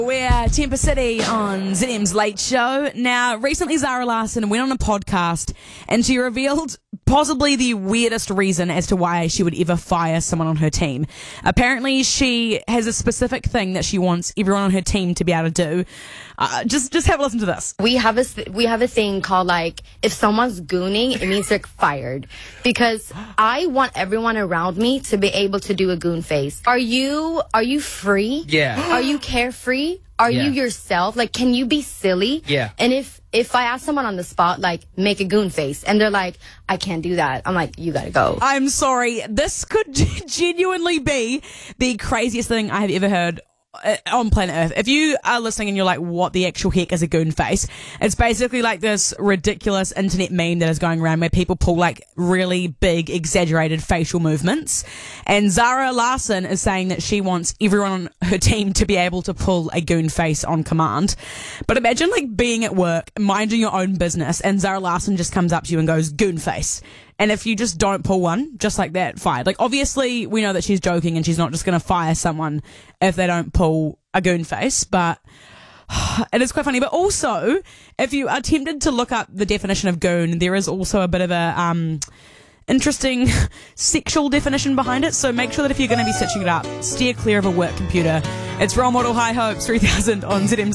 We're Temper City on ZM's Late Show. Now, recently Zara Larsson went on a podcast and she revealed possibly the weirdest reason as to why she would ever fire someone on her team. Apparently, she has a specific thing that she wants everyone on her team to be able to do. Just have a listen to this. We have a thing called, like, if someone's gooning, it means they're fired. Because I want everyone around me to be able to do a goon face. Are you free? Yeah. Are you carefree? Are Yeah. you yourself? Like, can you be silly? Yeah. And if I ask someone on the spot, like, make a goon face, and they're like, I can't do that, I'm like, you gotta go. I'm sorry. This could genuinely be the craziest thing I have ever heard on planet Earth. If you are listening and you're like, what the actual heck is a goon face? It's basically like this ridiculous internet meme that is going around where people pull like really big, exaggerated facial movements. And Zara Larsson is saying that she wants everyone on her team to be able to pull a goon face on command. But imagine like being at work, minding your own business, and Zara Larsson just comes up to you and goes, goon face. And if you just don't pull one, just like that, fired. Like, obviously, we know that she's joking and she's not just going to fire someone if they don't pull a goon face, but it is quite funny. But also, if you are tempted to look up the definition of goon, there is also a bit of a interesting sexual definition behind it. So make sure that if you're going to be stitching it up, steer clear of a work computer. It's Role Model High Hopes 3000 on ZM.